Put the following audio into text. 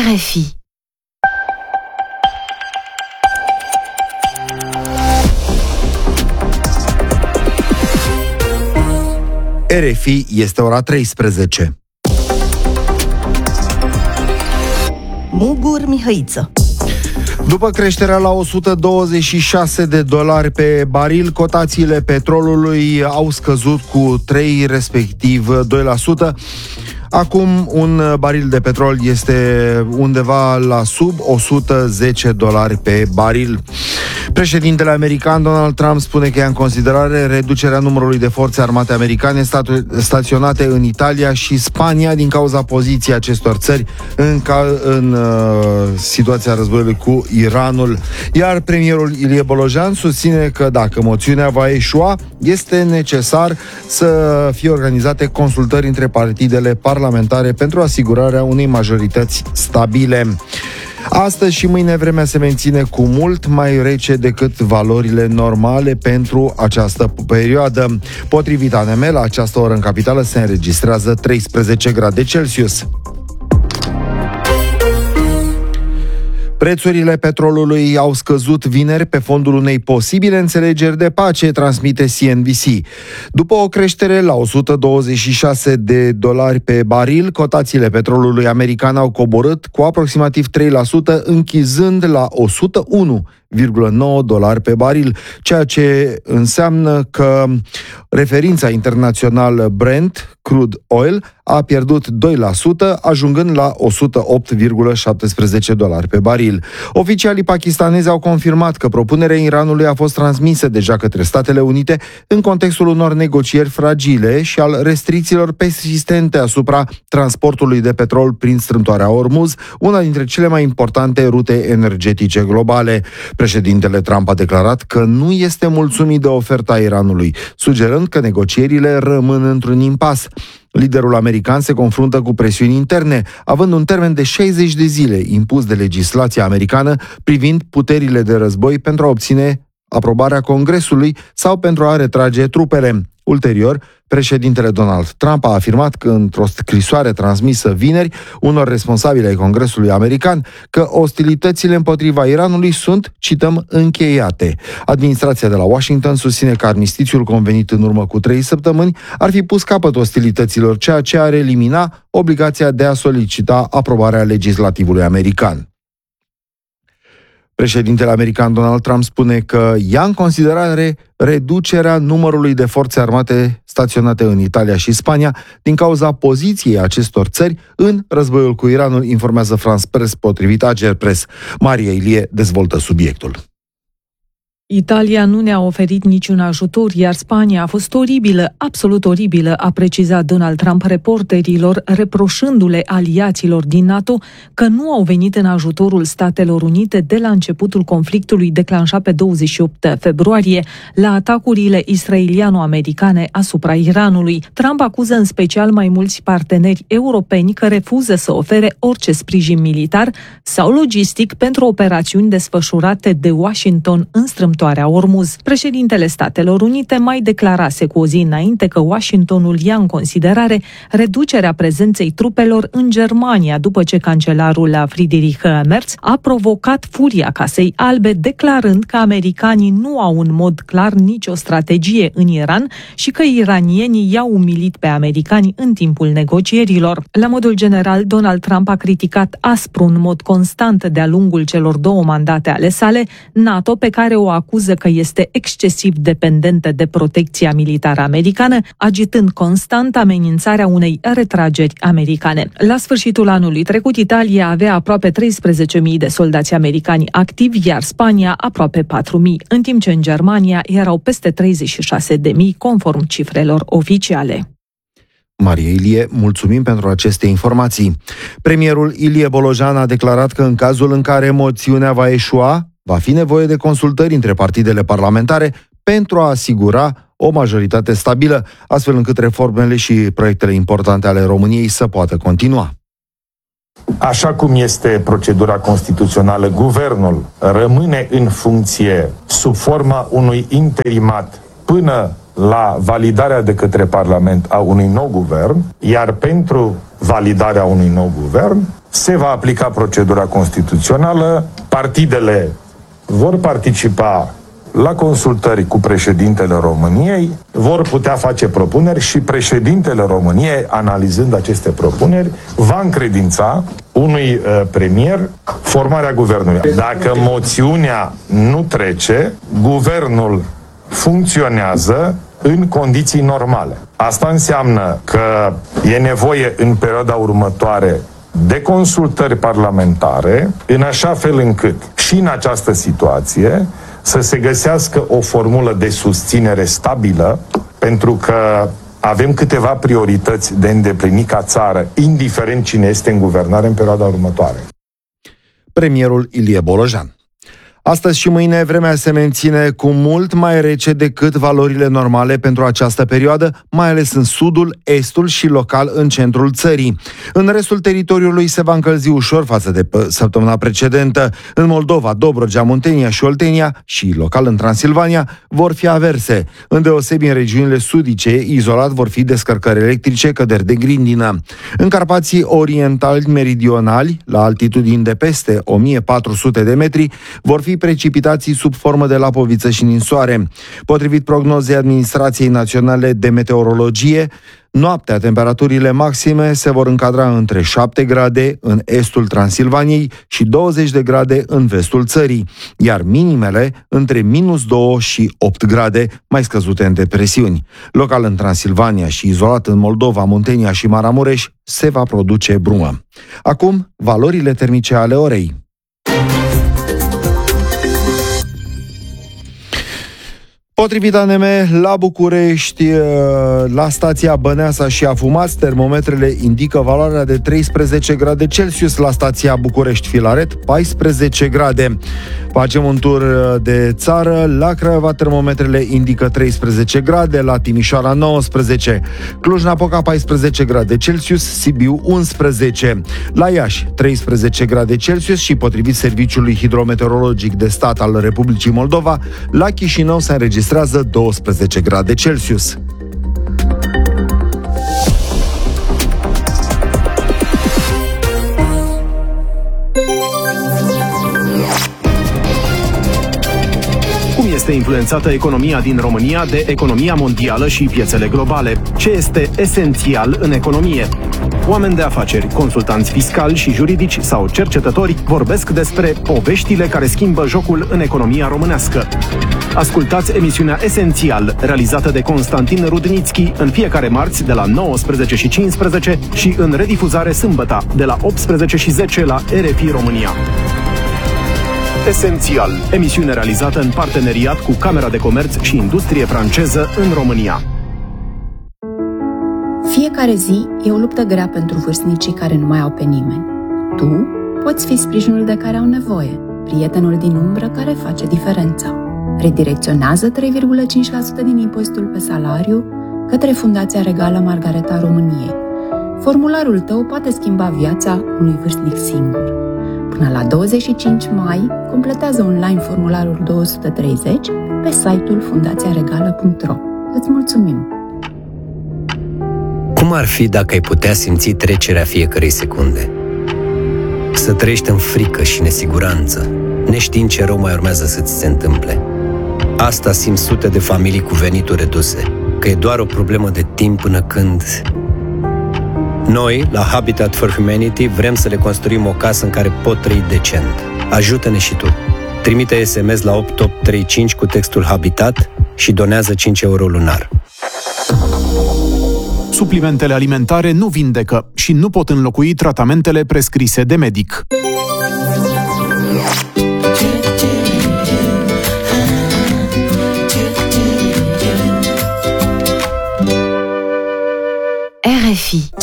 RFI. RFI, este ora 13. Mugur Mihăiță. După creșterea la $126 pe baril, cotațiile petrolului au scăzut cu 3, respectiv 2%. Acum un baril de petrol este undeva la sub $110 pe baril. Președintele american Donald Trump spune că ia în considerare reducerea numărului de forțe armate americane staționate în Italia și Spania din cauza poziției acestor țări în situația războiului cu Iranul. Iar premierul Ilie Bolojan susține că dacă moțiunea va eșua, este necesar să fie organizate consultări între partidele parlamentare pentru asigurarea unei majorități stabile. Astăzi și mâine vremea se menține cu mult mai rece decât valorile normale pentru această perioadă. Potrivit ANM, la această oră în capitală se înregistrează 13 grade Celsius. Prețurile petrolului au scăzut vineri pe fondul unei posibile înțelegeri de pace, transmite CNBC. După o creștere la $126 pe baril, cotațiile petrolului american au coborât cu aproximativ 3%, închizând la $101,9 pe baril, ceea ce înseamnă că referința internațională Brent Crude Oil a pierdut 2%, ajungând la $108,17 pe baril. Oficialii pakistanezi au confirmat că propunerea Iranului a fost transmisă deja către Statele Unite în contextul unor negocieri fragile și al restricțiilor persistente asupra transportului de petrol prin strâmtoarea Ormuz, una dintre cele mai importante rute energetice globale. Președintele Trump a declarat că nu este mulțumit de oferta Iranului, sugerând că negocierile rămân într-un impas. Liderul american se confruntă cu presiuni interne, având un termen de 60 de zile impus de legislația americană privind puterile de război pentru a obține aprobarea Congresului sau pentru a retrage trupele. Ulterior, președintele Donald Trump a afirmat că într-o scrisoare transmisă vineri unor responsabili ai Congresului american că ostilitățile împotriva Iranului sunt, cităm, încheiate. Administrația de la Washington susține că armistițiul convenit în urmă cu 3 săptămâni ar fi pus capăt ostilităților, ceea ce ar elimina obligația de a solicita aprobarea legislativului american. Președintele american Donald Trump spune că ia în considerare reducerea numărului de forțe armate staționate în Italia și Spania din cauza poziției acestor țări în războiul cu Iranul, informează France Press, potrivit Agerpres. Maria Ilie dezvoltă subiectul. Italia nu ne-a oferit niciun ajutor, iar Spania a fost oribilă, absolut oribilă, a precizat Donald Trump reporterilor, reproșându-le aliaților din NATO că nu au venit în ajutorul Statelor Unite de la începutul conflictului declanșat pe 28 februarie la atacurile israeliano-americane asupra Iranului. Trump acuză în special mai mulți parteneri europeni că refuză să ofere orice sprijin militar sau logistic pentru operațiuni desfășurate de Washington în strâmtoarea Ormuz. Președintele Statelor Unite mai declarase cu o zi înainte că Washingtonul ia în considerare reducerea prezenței trupelor în Germania, după ce cancelarul Friedrich Merz a provocat furia Casei Albe, declarând că americanii nu au în mod clar nicio strategie în Iran și că iranienii i-au umilit pe americani în timpul negocierilor. La modul general, Donald Trump a criticat aspru în mod constant de-a lungul celor 2 mandate ale sale NATO, pe care o acuză că este excesiv dependentă de protecția militară americană, agitând constant amenințarea unei retrageri americane. La sfârșitul anului trecut, Italia avea aproape 13.000 de soldați americani activi, iar Spania aproape 4.000, în timp ce în Germania erau peste 36.000, conform cifrelor oficiale. Maria Ilie, mulțumim pentru aceste informații. Premierul Ilie Bolojan a declarat că în cazul în care moțiunea va eșua, va fi nevoie de consultări între partidele parlamentare pentru a asigura o majoritate stabilă, astfel încât reformele și proiectele importante ale României să poată continua. Așa cum este procedura constituțională, guvernul rămâne în funcție sub forma unui interimat până la validarea de către Parlament a unui nou guvern, iar pentru validarea unui nou guvern se va aplica procedura constituțională, partidele vor participa la consultări cu președintele României, vor putea face propuneri și președintele României, analizând aceste propuneri, va încredința unui premier formarea guvernului. Dacă moțiunea nu trece, guvernul funcționează în condiții normale. Asta înseamnă că e nevoie în perioada următoare de consultări parlamentare, în așa fel încât și în această situație să se găsească o formulă de susținere stabilă, pentru că avem câteva priorități de îndeplinit ca țară, indiferent cine este în guvernare în perioada următoare. Premierul Ilie Bolojan. Astăzi și mâine vremea se menține cu mult mai rece decât valorile normale pentru această perioadă, mai ales în sudul, estul și local în centrul țării. În restul teritoriului se va încălzi ușor față de săptămâna precedentă. În Moldova, Dobrogea, Muntenia și Oltenia și local în Transilvania vor fi averse. Îndeosebi în regiunile sudice, izolat vor fi descărcări electrice, căderi de grindină. În Carpații orientali meridionali, la altitudini de peste 1400 de metri, vor fi precipitații sub formă de lapoviță și ninsoare. Potrivit prognozei Administrației Naționale de Meteorologie, noaptea temperaturile maxime se vor încadra între 7 grade în estul Transilvaniei și 20 de grade în vestul țării, iar minimele între -2 și 8 grade, mai scăzute în depresiuni. Local în Transilvania și izolat în Moldova, Muntenia și Maramureș se va produce brumă. Acum, valorile termice ale orei. Potrivit ANM, la București, la stația Băneasa și Afumați, termometrele indică valoarea de 13 grade Celsius, la stația București-Filaret, 14 grade. Facem un tur de țară. La Craiova, termometrele indică 13 grade, la Timișoara 19, Cluj-Napoca 14 grade Celsius, Sibiu 11, la Iași 13 grade Celsius și, potrivit Serviciului Hidrometeorologic de Stat al Republicii Moldova, la Chișinău se înregistrează 12 grade Celsius. Cum este influențată economia din România de economia mondială și piețele globale? Ce este esențial în economie? Oameni de afaceri, consultanți fiscali și juridici sau cercetători vorbesc despre poveștile care schimbă jocul în economia românească. Ascultați emisiunea Esențial, realizată de Constantin Rudnițchi, în fiecare marți de la 19:15 și în redifuzare sâmbătă de la 18:10 la RFI România. Esențial, emisiune realizată în parteneriat cu Camera de Comerț și Industrie franceză în România. Fiecare zi e o luptă grea pentru vârstnicii care nu mai au pe nimeni. Tu poți fi sprijinul de care au nevoie, prietenul din umbră care face diferența. Redirecționează 3,5% din impozitul pe salariu către Fundația Regală Margareta României. Formularul tău poate schimba viața unui vârstnic singur. Până la 25 mai, completează online formularul 230 pe site-ul fundațiaregală.ro. Îți mulțumim! Cum ar fi dacă ai putea simți trecerea fiecărei secunde? Să trăiești în frică și nesiguranță, neștiind ce rău mai urmează să-ți se întâmple. Asta simt sute de familii cu venituri reduse, că e doar o problemă de timp până când... Noi, la Habitat for Humanity, vrem să le construim o casă în care pot trăi decent. Ajută-ne și tu! Trimite SMS la 8835 cu textul Habitat și donează 5 euro lunar. Suplimentele alimentare nu vindecă și nu pot înlocui tratamentele prescrise de medic. RFI.